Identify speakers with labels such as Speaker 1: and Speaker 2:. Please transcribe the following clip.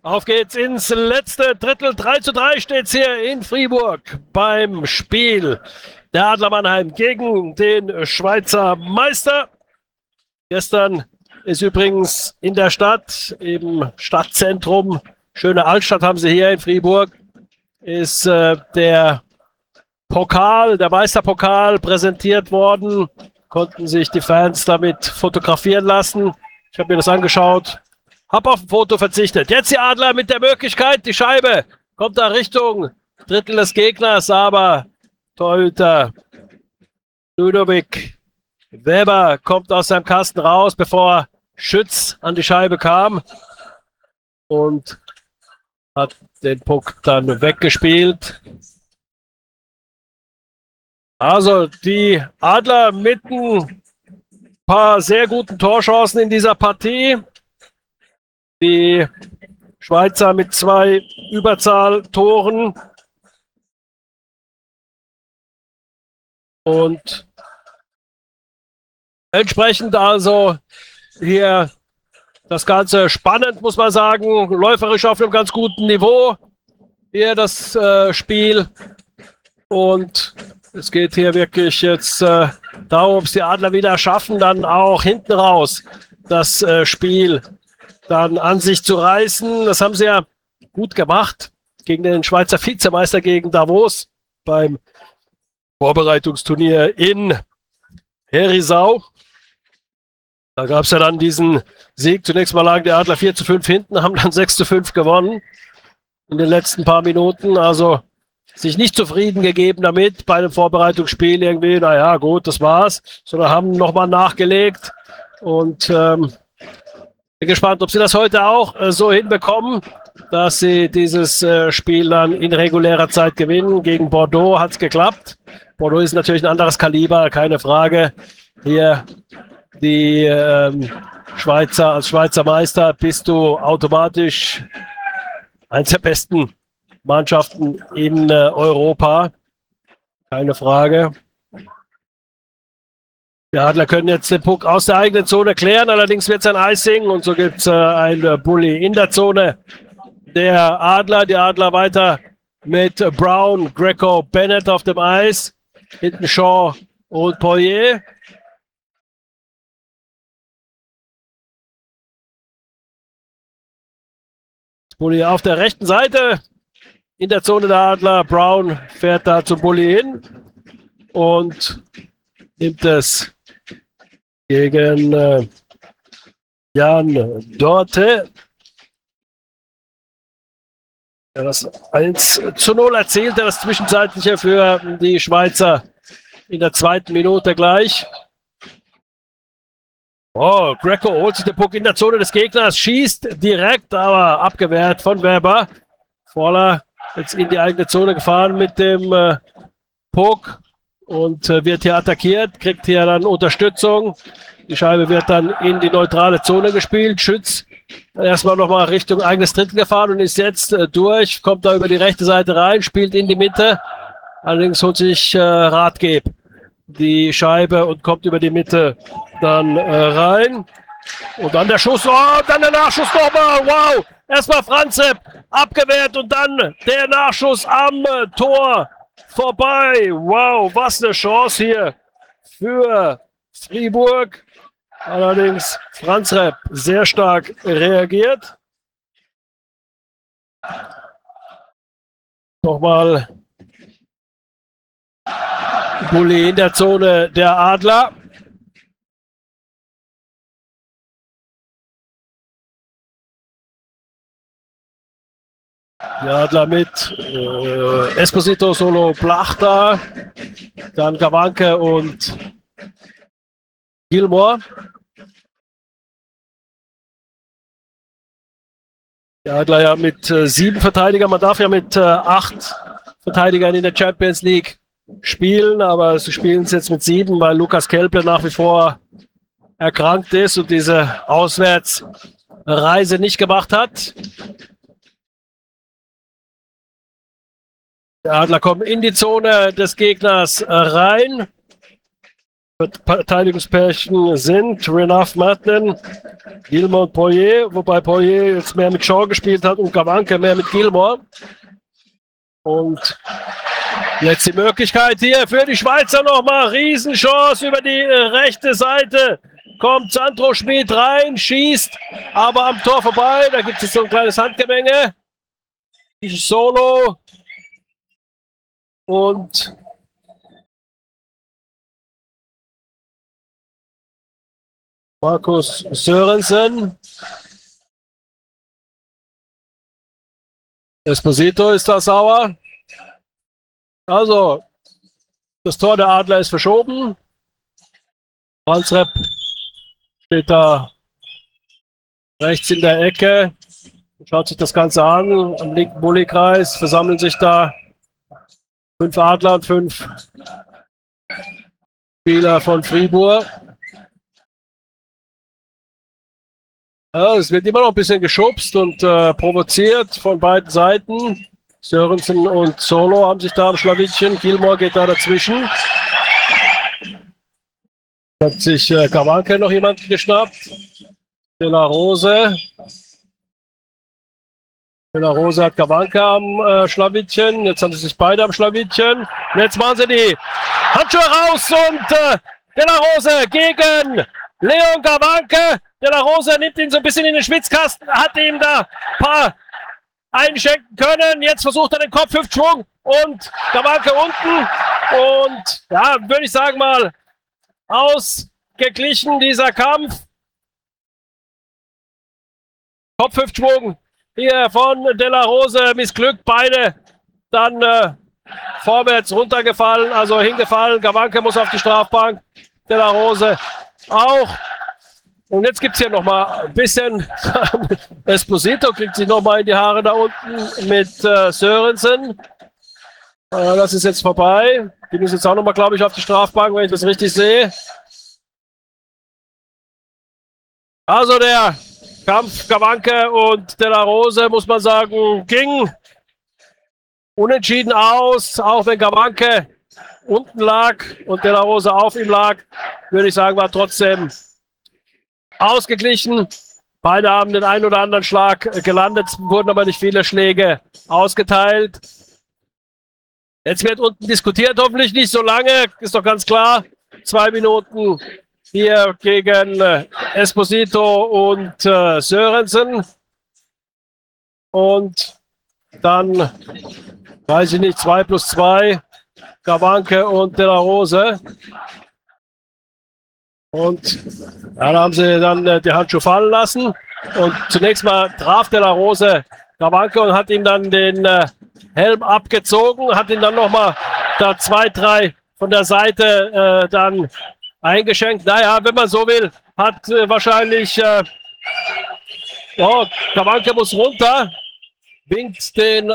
Speaker 1: Auf geht's ins letzte Drittel. 3:3 steht's hier in Fribourg beim Spiel der Adler Mannheim gegen den Schweizer Meister. Gestern ist übrigens in der Stadt, im Stadtzentrum, schöne Altstadt haben sie hier in Fribourg, ist der Pokal, der Meisterpokal präsentiert worden. Konnten sich die Fans damit fotografieren lassen. Ich habe mir das angeschaut. Hab auf ein Foto verzichtet. Jetzt die Adler mit der Möglichkeit, die Scheibe kommt da Richtung Drittel des Gegners, aber Torhüter Ludovic Weber kommt aus seinem Kasten raus, bevor Schütz an die Scheibe kam und hat den Puck dann weggespielt. Also die Adler mit ein paar sehr guten Torchancen in dieser Partie. Die Schweizer mit 2 Überzahltoren. Und entsprechend also hier das Ganze spannend, muss man sagen. Läuferisch auf einem ganz guten Niveau. Hier das Spiel. Und es geht hier wirklich jetzt darum, ob es die Adler wieder schaffen, dann auch hinten raus das Spiel dann an sich zu reißen. Das haben sie ja gut gemacht gegen den Schweizer Vizemeister, gegen Davos beim Vorbereitungsturnier in Herisau. Da gab es ja dann diesen Sieg. Zunächst mal lagen die Adler 4:5 hinten, haben dann 6:5 gewonnen in den letzten paar Minuten. Also sich nicht zufrieden gegeben damit bei einem Vorbereitungsspiel irgendwie, naja gut, das war's, sondern haben nochmal nachgelegt und bin gespannt, ob sie das heute auch so hinbekommen, dass sie dieses Spiel dann in regulärer Zeit gewinnen. Gegen Bordeaux hat es geklappt. Bordeaux ist natürlich ein anderes Kaliber, keine Frage. Hier die Schweizer, als Schweizer Meister bist du automatisch eines der besten Mannschaften in Europa. Keine Frage. Die Adler können jetzt den Puck aus der eigenen Zone klären, allerdings wird es ein Icing und so gibt es ein Bully in der Zone der Adler. Die Adler weiter mit Brown, Greco, Bennett auf dem Eis. Hinten Shaw und Poirier. Bully auf der rechten Seite in der Zone der Adler. Brown fährt da zum Bully hin und nimmt es gegen Jan Dorte. Der das 1:0 erzielte, das zwischenzeitliche für die Schweizer in der 2. Minute gleich. Oh, Greco holt sich den Puck in der Zone des Gegners, schießt direkt, aber abgewehrt von Weber. Voller jetzt in die eigene Zone gefahren mit dem Puck und wird hier attackiert, kriegt hier dann Unterstützung. Die Scheibe wird dann in die neutrale Zone gespielt. Schütz erstmal nochmal Richtung eigenes Drittel gefahren und ist jetzt durch, kommt da über die rechte Seite rein, spielt in die Mitte. Allerdings holt sich Rathgeb die Scheibe und kommt über die Mitte dann rein. Und dann der Schuss, oh, dann der Nachschuss nochmal, wow. Erstmal Franzep abgewehrt und dann der Nachschuss am Tor vorbei. Wow, was eine Chance hier für Fribourg. Allerdings Franzep sehr stark reagiert. Nochmal Bully in der Zone der Adler. Die Adler mit Esposito, Solo, Plachta, dann Gawanke und Gilmore. Die Adler ja mit 7 Verteidigern. Man darf ja mit 8 Verteidigern in der Champions League spielen, aber sie spielen es jetzt mit 7, weil Lukas Kelple nach wie vor erkrankt ist und diese Auswärtsreise nicht gemacht hat. Die Adler kommen in die Zone des Gegners rein. Verteidigungspärchen sind Renaf Matlin, Gilmore und Poirier, wobei Poirier jetzt mehr mit Shaw gespielt hat und Gawanke mehr mit Gilmore. Und jetzt die Möglichkeit hier für die Schweizer nochmal. Riesenchance über die rechte Seite. Kommt Sandro Schmid rein, schießt, aber am Tor vorbei. Da gibt es so ein kleines Handgemenge. Solo. Und Markus Sörensen. Esposito ist da sauer. Also, das Tor der Adler ist verschoben. Franz Repp steht da rechts in der Ecke. Schaut sich das Ganze an. Am linken Bullykreis versammeln sich da 5 Adler und 5 Spieler von Fribourg. Ja, es wird immer noch ein bisschen geschubst und provoziert von beiden Seiten. Sörensen und Solo haben sich da am Schlawittchen. Gilmore geht da dazwischen. Hat sich Gawanke noch jemanden geschnappt. De La Rose. De La Rose hat Gawanke am Schlawittchen. Jetzt haben sie sich beide am Schlawittchen. Und jetzt machen sie die Handschuhe raus und De La Rose gegen Leon Gawanke. De La Rose nimmt ihn so ein bisschen in den Schwitzkasten, hat ihm da ein paar einschenken können. Jetzt versucht er den Kopfhüftschwung und Gawanke unten. Und ja, würde ich sagen mal, ausgeglichen dieser Kampf. Kopfhüftschwung hier von De La Rose missglückt. Beide dann vorwärts runtergefallen, also hingefallen. Gawanke muss auf die Strafbank. De La Rose auch. Und jetzt gibt es hier nochmal ein bisschen. Esposito kriegt sich nochmal in die Haare da unten mit Sörensen. Das ist jetzt vorbei. Die müssen jetzt auch nochmal, glaube ich, auf die Strafbank, wenn ich das richtig sehe. Also der Kampf Gawanke und De La Rose, muss man sagen, ging unentschieden aus. Auch wenn Gawanke unten lag und De La Rose auf ihm lag, würde ich sagen, war trotzdem ausgeglichen. Beide haben den einen oder anderen Schlag gelandet, wurden aber nicht viele Schläge ausgeteilt. Jetzt wird unten diskutiert, hoffentlich nicht so lange, ist doch ganz klar. 2 Minuten hier gegen Esposito und Sörensen. Und dann, weiß ich nicht, 2+2, Gawanke und De La Rose. Und dann haben sie dann die Handschuhe fallen lassen. Und zunächst mal traf De La Rose Gawanke und hat ihm dann den Helm abgezogen, hat ihn dann nochmal da 2, 3 von der Seite dann eingeschenkt. Naja, wenn man so will, hat wahrscheinlich Gawanke muss runter, winkt den